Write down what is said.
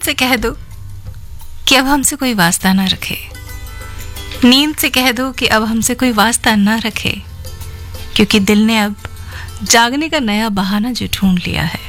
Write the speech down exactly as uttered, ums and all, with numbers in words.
से कह दो कि अब हमसे कोई वास्ता ना रखे, नींद से कह दो कि अब हमसे कोई वास्ता ना रखे, क्योंकि दिल ने अब जागने का नया बहाना जो ढूंढ लिया है।